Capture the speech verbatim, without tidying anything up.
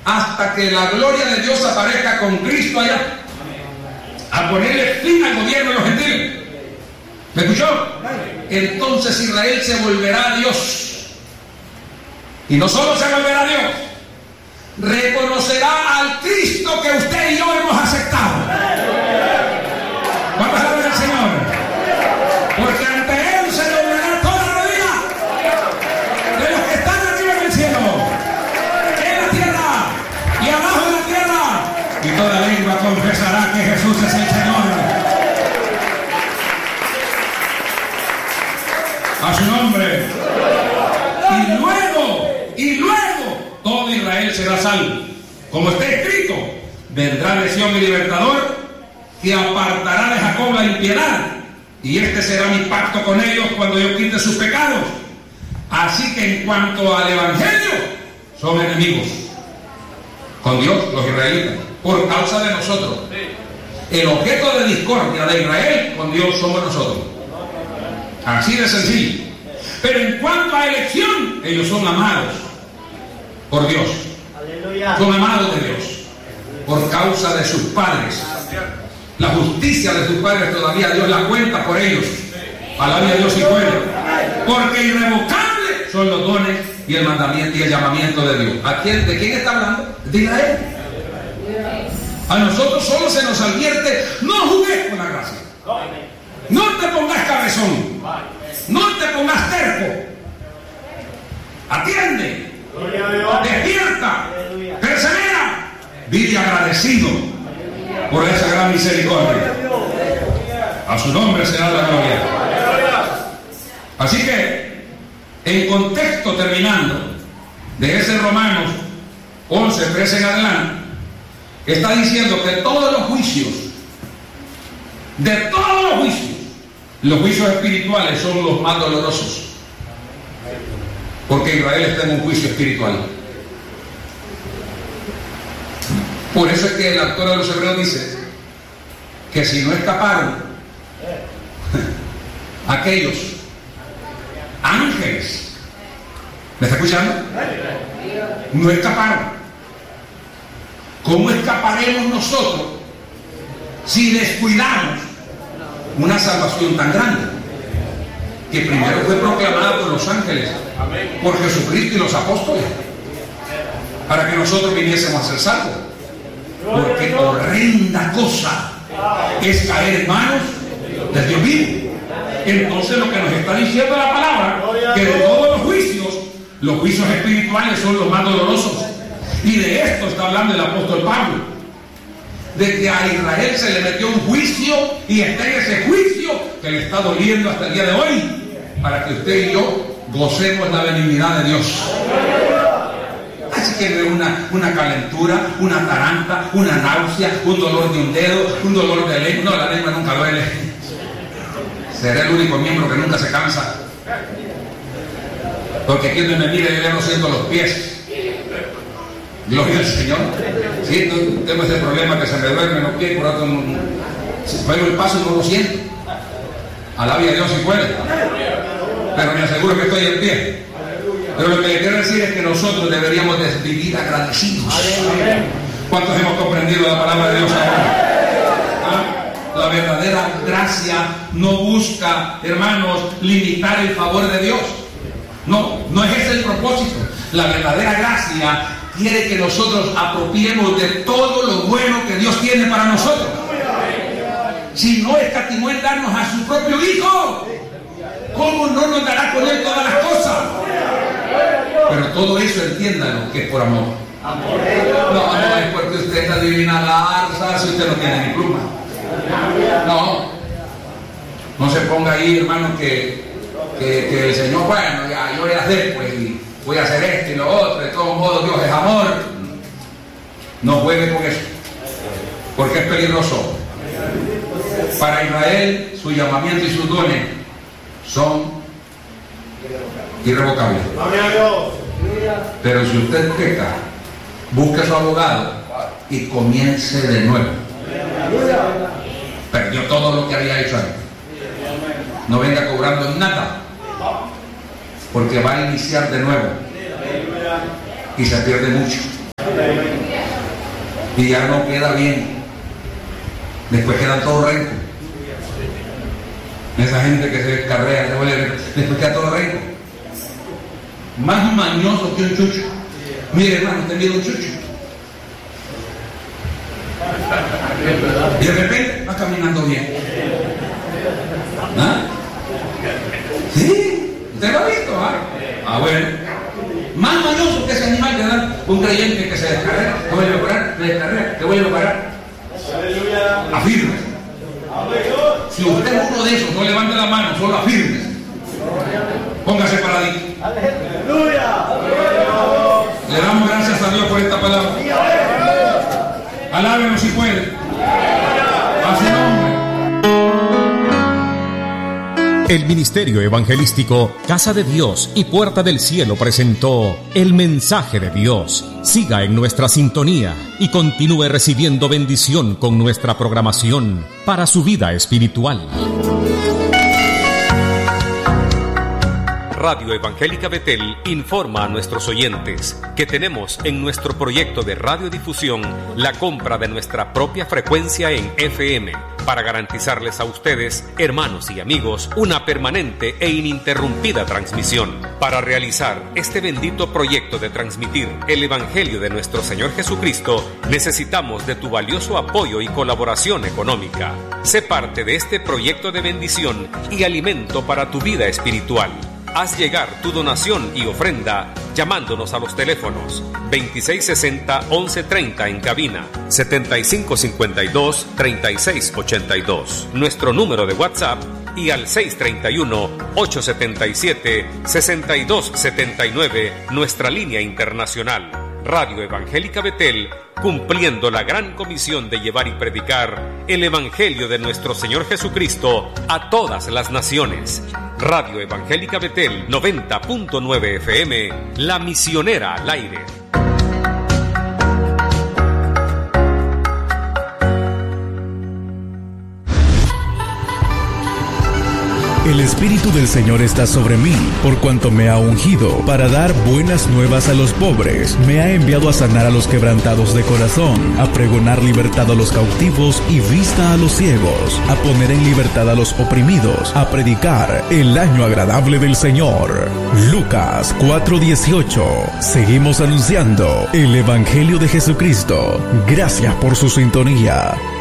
hasta que la gloria de Dios aparezca con Cristo allá, a ponerle fin al gobierno de los gentiles. ¿Me escuchó? Entonces Israel se volverá a Dios. Y no solo se volverá a Dios, reconocerá al Cristo que usted y yo hemos aceptado. Vamos a ver al Señor, porque ante Él se doblará toda rodilla de los que están arriba en el cielo, en la tierra y abajo de la tierra, y toda lengua confesará que Jesús es el Señor. A su nombre. Y luego, y luego, todo Israel será salvo. Como está escrito, vendrá de Sión mi libertador, que apartará de Jacob la impiedad, y este será mi pacto con ellos cuando yo quite sus pecados. Así que en cuanto al evangelio, son enemigos con Dios, los israelitas, por causa de nosotros. El objeto de discordia de Israel con Dios somos nosotros. Así de sencillo. Pero en cuanto a elección, ellos son amados por Dios. Aleluya. Son amados de Dios por causa de sus padres. La justicia de sus padres todavía Dios la cuenta por ellos. Alabe a Dios y puede. Porque irrevocables son los dones y el mandamiento y el llamamiento de Dios. ¿A quién, ¿De quién está hablando? De Israel. A nosotros solo se nos advierte: no jugues con la gracia. No te pongas cabezón. No te pongas terco. Atiende. Despierta. Persevera. Vive agradecido por esa gran misericordia. A su nombre será la gloria. Así que, en contexto, terminando, de ese Romanos once, trece en adelante, está diciendo que todos los juicios, de todos los juicios, los juicios espirituales son los más dolorosos, porque Israel está en un juicio espiritual. Por eso es que el autor de los Hebreos dice que si no escaparon aquellos ángeles, ¿me está escuchando? No escaparon. ¿Cómo escaparemos nosotros si descuidamos una salvación tan grande, que primero fue proclamada por los ángeles, por Jesucristo y los apóstoles, para que nosotros viniésemos a ser salvos? Porque horrenda cosa es caer en manos de Dios vivo. Entonces lo que nos está diciendo la palabra, que de todos los juicios, los juicios espirituales son los más dolorosos. Y de esto está hablando el apóstol Pablo, de que a Israel se le metió un juicio y está en ese juicio que le está doliendo hasta el día de hoy, para que usted y yo gocemos la benignidad de Dios. Así que una, una calentura, una taranta, una náusea, un dolor de un dedo, un dolor de lengua. No, la lengua nunca duele. Será el único miembro que nunca se cansa. Porque quien me mire, yo ya no siento los pies. Gloria al Señor. Sí, tengo ese problema que se me duermen los pies, por otro no, pego el paso y no lo siento. Alabe a Dios si puede. Pero me aseguro que estoy en pie. Pero lo que le quiero decir es que nosotros deberíamos de vivir agradecidos. ¿Cuántos hemos comprendido la palabra de Dios ahora? ¿Ah? La verdadera gracia no busca, hermanos, limitar el favor de Dios. No, no es ese el propósito. La verdadera gracia quiere que nosotros apropiemos de todo lo bueno que Dios tiene para nosotros. Si no escatimó en darnos a su propio Hijo, ¿cómo no nos dará con Él todas las cosas? Pero todo eso entiéndalo que es por amor. No, no es porque usted adivina la arza si usted no tiene ni pluma. No, no se ponga ahí, hermano, que, que, que el Señor, bueno, ya yo voy a hacer, pues, y voy a hacer esto y lo otro. De todos modos, Dios es amor. No juegue con eso, porque es peligroso. Para Israel, su llamamiento y sus dones son irrevocables. Pero si usted peca, busque a su abogado y comience de nuevo. Perdió todo lo que había hecho antes. No venga cobrando nada, porque va a iniciar de nuevo y se pierde mucho. y ya no queda bien. Después quedan todos rencos. Esa gente que se descarrea, se vuelve, después queda todo renco. Más mañoso que un chucho. Mire, hermano, usted mira un chucho. Y de repente va caminando bien. ¿Ah? Sí, usted lo ha visto, ¿ah? Ah, bueno. Más mañoso que ese animal que da un creyente que se descarrea, que vuelve a parar, se descarrea, que vuelve a parar. Afirme. Si usted es uno de esos, no levante la mano, solo afirme. Póngase paradito. Le damos gracias a Dios por esta palabra. Alábenos si puede. A su nombre. El Ministerio Evangelístico Casa de Dios y Puerta del Cielo presentó El Mensaje de Dios. Siga en nuestra sintonía y continúe recibiendo bendición con nuestra programación para su vida espiritual. Radio Evangélica Betel informa a nuestros oyentes que tenemos en nuestro proyecto de radiodifusión la compra de nuestra propia frecuencia en F M para garantizarles a ustedes, hermanos y amigos, una permanente e ininterrumpida transmisión. Para realizar este bendito proyecto de transmitir el Evangelio de nuestro Señor Jesucristo, necesitamos de tu valioso apoyo y colaboración económica. Sé parte de este proyecto de bendición y alimento para tu vida espiritual. Haz llegar tu donación y ofrenda llamándonos a los teléfonos veintiséis sesenta, once treinta en cabina, setenta y cinco cincuenta y dos, treinta y seis ochenta y dos, nuestro número de WhatsApp, y al seis treinta y uno, ochocientos setenta y siete, sesenta y dos setenta y nueve, nuestra línea internacional. Radio Evangélica Betel, cumpliendo la gran comisión de llevar y predicar el Evangelio de nuestro Señor Jesucristo a todas las naciones. Radio Evangélica Betel noventa punto nueve F M, la misionera al aire. El Espíritu del Señor está sobre mí, por cuanto me ha ungido para dar buenas nuevas a los pobres. Me ha enviado a sanar a los quebrantados de corazón, a pregonar libertad a los cautivos y vista a los ciegos, a poner en libertad a los oprimidos, a predicar el año agradable del Señor. Lucas cuatro dieciocho. Seguimos anunciando el Evangelio de Jesucristo. Gracias por su sintonía.